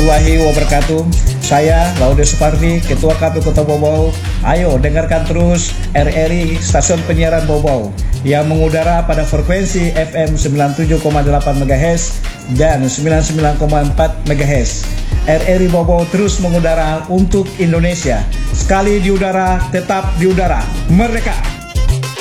warahmatullahi wabarakatuh. Saya Laude Supardi, Ketua KPU Kota Bau-Bau. Ayo dengarkan terus RRI Stasiun Penyiaran Bau-Bau yang mengudara pada frekuensi FM 97,8 MHz dan 99,4 MHz. RRI Bau-Bau terus mengudara untuk Indonesia. Sekali di udara, tetap di udara. Merdeka!